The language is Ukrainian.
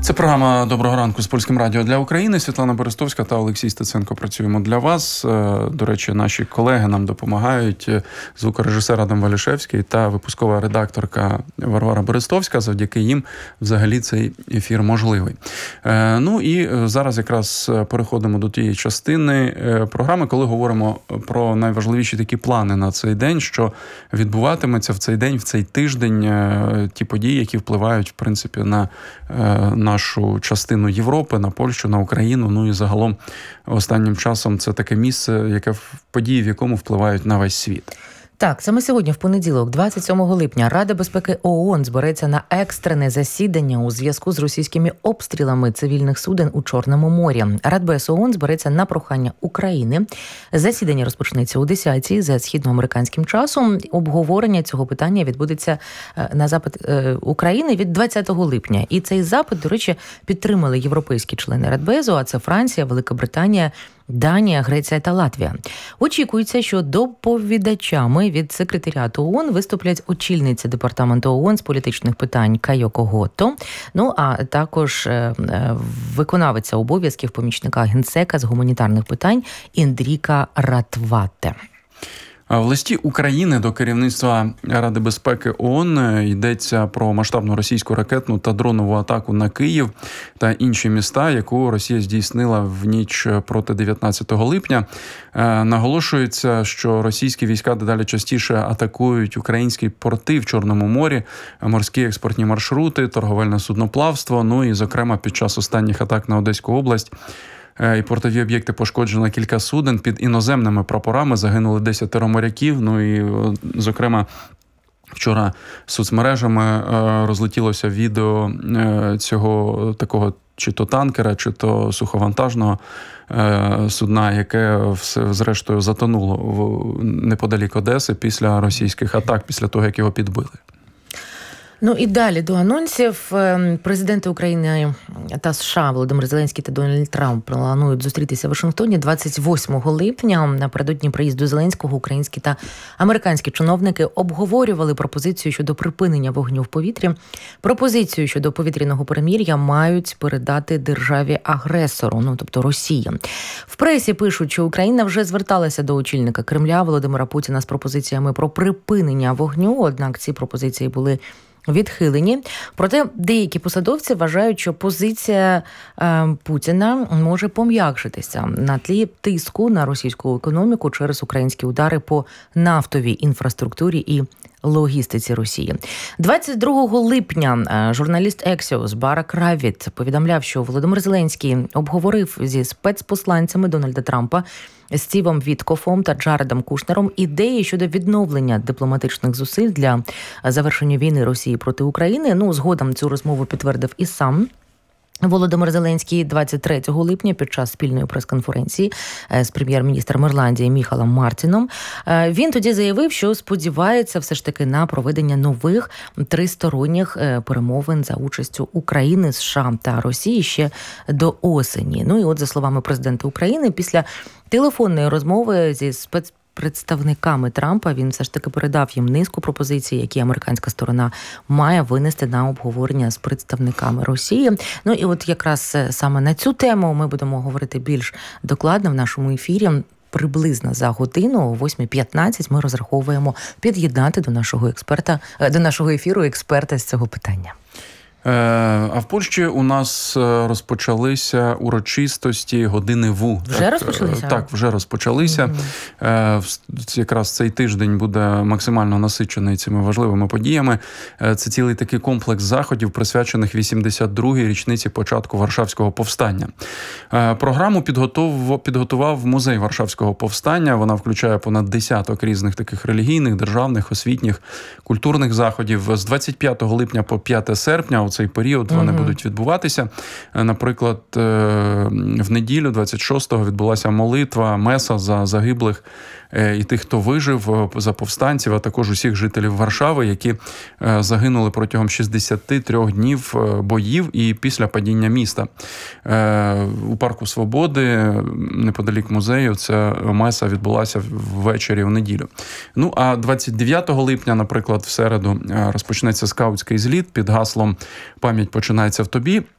Це програма «Доброго ранку» з Польським радіо для України. Світлана Берестовська та Олексій Стеценко працюємо для вас. До речі, наші колеги нам допомагають. Звукорежисер Адам Валішевський та випускова редакторка Варвара Берестовська. Завдяки їм взагалі цей ефір можливий. Ну і зараз якраз переходимо до тієї частини програми, коли говоримо про найважливіші такі плани на цей день, що відбуватиметься в цей день, в цей тиждень, ті події, які впливають, в принципі, на нашу частину Європи, на Польщу, на Україну. Ну і загалом останнім часом це таке місце, події в якому впливають на весь світ. Так, саме сьогодні, в понеділок, 27 липня, Рада безпеки ООН збереться на екстрене засідання у зв'язку з російськими обстрілами цивільних суден у Чорному морі. Радбез ООН збереться на прохання України. Засідання розпочнеться о 10-й за східноамериканським часом. Обговорення цього питання відбудеться на запит України від 20 липня. І цей запит, до речі, підтримали європейські члени Радбезу, а це Франція, Велика Британія, Данія, Греція та Латвія. Очікується, що доповідачами від секретаріату ООН виступлять очільниця департаменту ООН з політичних питань Кайоко Гото, ну а також виконавиця обов'язків помічника Генсека з гуманітарних питань Індріка Ратвате. В листі України до керівництва Ради безпеки ООН йдеться про масштабну російську ракетну та дронову атаку на Київ та інші міста, яку Росія здійснила в ніч проти 19 липня. Наголошується, що російські війська дедалі частіше атакують українські порти в Чорному морі, морські експортні маршрути, торговельне судноплавство. Ну і, зокрема, під час останніх атак на Одеську область і портові об'єкти пошкоджено кілька суден. Під іноземними прапорами загинули 10 моряків. Ну і, зокрема, вчора соцмережами розлетілося відео цього такого чи то танкера, чи то суховантажного судна, яке зрештою затонуло неподалік Одеси після російських атак, після того, як його підбили. Ну і далі до анонсів. Президенти України та США Володимир Зеленський та Дональд Трамп планують зустрітися в Вашингтоні 28 липня. Напередодні приїзду Зеленського українські та американські чиновники обговорювали пропозицію щодо припинення вогню в повітрі. Пропозицію щодо повітряного перемир'я мають передати державі-агресору, тобто Росії. В пресі пишуть, що Україна вже зверталася до очільника Кремля Володимира Путіна з пропозиціями про припинення вогню, однак ці пропозиції були відхилені. Проте деякі посадовці вважають, що позиція Путіна може пом'якшитися на тлі тиску на російську економіку через українські удари по нафтовій інфраструктурі і логістиці Росії. 22 липня журналіст Axios Барак Равіт повідомляв, що Володимир Зеленський обговорив зі спецпосланцями Дональда Трампа, Стівом Віткофом та Джаредом Кушнером ідеї щодо відновлення дипломатичних зусиль для завершення війни Росії проти України. Згодом цю розмову підтвердив і сам Володимир Зеленський 23 липня під час спільної прес-конференції з прем'єр-міністром Ірландії Міхалом Мартіном. Він тоді заявив, що сподівається все ж таки на проведення нових тристоронніх перемовин за участю України, США та Росії ще до осені. Ну і от, за словами президента України, після телефонної розмови зі представниками Трампа він все ж таки передав їм низку пропозицій, які американська сторона має винести на обговорення з представниками Росії. Ну і от якраз саме на цю тему ми будемо говорити більш докладно в нашому ефірі. Приблизно за годину, о 8:15, ми розраховуємо під'єднати до нашого ефіру експерта з цього питання. А в Польщі у нас розпочалися урочистості години ВУ. Вже розпочалися? Так, вже розпочалися. Якраз цей тиждень буде максимально насичений цими важливими подіями. Це цілий такий комплекс заходів, присвячених 82-й річниці початку Варшавського повстання. Програму підготував музей Варшавського повстання. Вона включає понад десяток різних таких релігійних, державних, освітніх, культурних заходів. З 25 липня по 5 серпня у цей період вони будуть відбуватися. Наприклад, в неділю 26-го відбулася молитва, меса за загиблих і тих, хто вижив, за повстанців, а також усіх жителів Варшави, які загинули протягом 63 днів боїв і після падіння міста. У Парку Свободи, неподалік музею, ця меса відбулася ввечері у неділю. Ну, а 29 липня, наприклад, в середу розпочнеться скаутський зліт під гаслом «Пам'ять починається в тобі».